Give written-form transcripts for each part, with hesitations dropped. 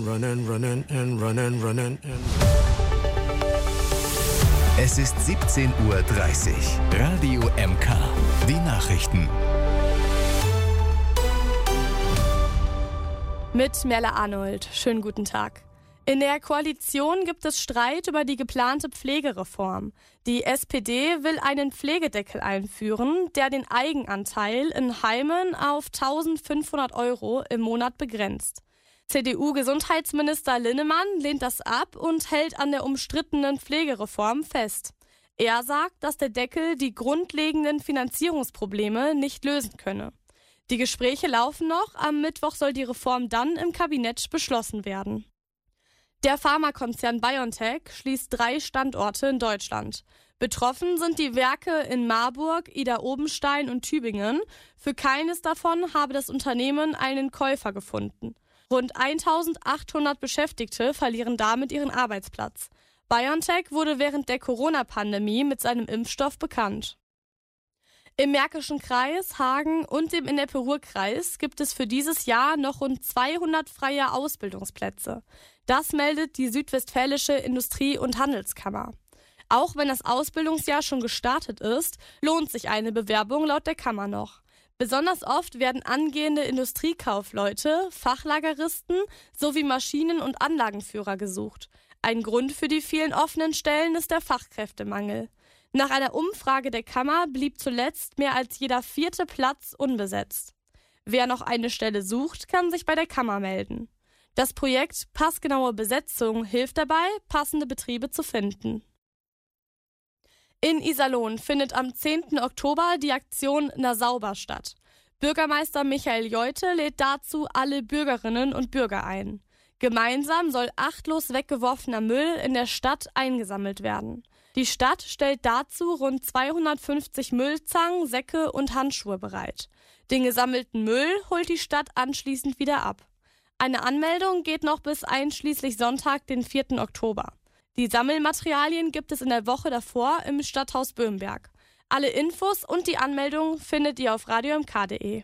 Running. Es ist 17:30 Uhr. Radio MK. Die Nachrichten. Mit Merle Arnold. Schönen guten Tag. In der Koalition gibt es Streit über die geplante Pflegereform. Die SPD will einen Pflegedeckel einführen, der den Eigenanteil in Heimen auf 1.500 € im Monat begrenzt. CDU-Gesundheitsminister Linnemann lehnt das ab und hält an der umstrittenen Pflegereform fest. Er sagt, dass der Deckel die grundlegenden Finanzierungsprobleme nicht lösen könne. Die Gespräche laufen noch, am Mittwoch soll die Reform dann im Kabinett beschlossen werden. Der Pharmakonzern BioNTech schließt 3 Standorte in Deutschland. Betroffen sind die Werke in Marburg, Idar-Oberstein und Tübingen. Für keines davon habe das Unternehmen einen Käufer gefunden. Rund 1.800 Beschäftigte verlieren damit ihren Arbeitsplatz. BioNTech wurde während der Corona-Pandemie mit seinem Impfstoff bekannt. Im Märkischen Kreis, Hagen und dem Ennepe-Ruhr-Kreis gibt es für dieses Jahr noch rund 200 freie Ausbildungsplätze. Das meldet die Südwestfälische Industrie- und Handelskammer. Auch wenn das Ausbildungsjahr schon gestartet ist, lohnt sich eine Bewerbung laut der Kammer noch. Besonders oft werden angehende Industriekaufleute, Fachlageristen sowie Maschinen- und Anlagenführer gesucht. Ein Grund für die vielen offenen Stellen ist der Fachkräftemangel. Nach einer Umfrage der Kammer blieb zuletzt mehr als jeder 4. Platz unbesetzt. Wer noch eine Stelle sucht, kann sich bei der Kammer melden. Das Projekt Passgenaue Besetzung hilft dabei, passende Betriebe zu finden. In Iserlohn findet am 10. Oktober die Aktion Na sauber statt. Bürgermeister Michael Jeute lädt dazu alle Bürgerinnen und Bürger ein. Gemeinsam soll achtlos weggeworfener Müll in der Stadt eingesammelt werden. Die Stadt stellt dazu rund 250 Müllzangen, Säcke und Handschuhe bereit. Den gesammelten Müll holt die Stadt anschließend wieder ab. Eine Anmeldung geht noch bis einschließlich Sonntag, den 4. Oktober. Die Sammelmaterialien gibt es in der Woche davor im Stadthaus Böhmberg. Alle Infos und die Anmeldung findet ihr auf radiomk.de.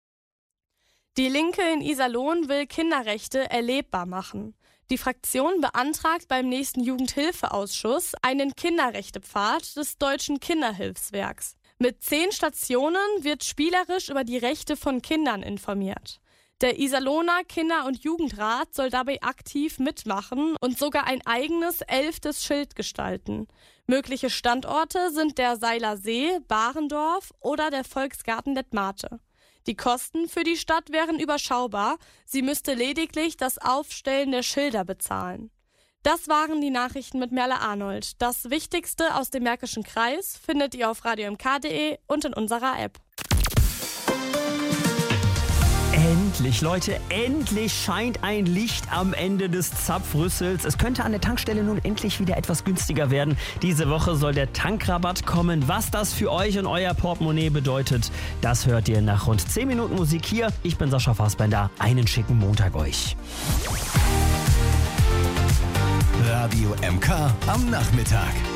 Die Linke in Iserlohn will Kinderrechte erlebbar machen. Die Fraktion beantragt beim nächsten Jugendhilfeausschuss einen Kinderrechtepfad des Deutschen Kinderhilfswerks. Mit 10 Stationen wird spielerisch über die Rechte von Kindern informiert. Der Iserlohner Kinder- und Jugendrat soll dabei aktiv mitmachen und sogar ein eigenes 11. Schild gestalten. Mögliche Standorte sind der Seiler See, Barendorf oder der Volksgarten Detmate. Die Kosten für die Stadt wären überschaubar. Sie müsste lediglich das Aufstellen der Schilder bezahlen. Das waren die Nachrichten mit Merle Arnold. Das Wichtigste aus dem Märkischen Kreis findet ihr auf radiomk.de und in unserer App. Endlich, Leute, endlich scheint ein Licht am Ende des Zapfrüssels. Es könnte an der Tankstelle nun endlich wieder etwas günstiger werden. Diese Woche soll der Tankrabatt kommen. Was das für euch und euer Portemonnaie bedeutet, das hört ihr nach rund 10 Minuten Musik hier. Ich bin Sascha Fassbender. Einen schicken Montag euch. Radio MK am Nachmittag.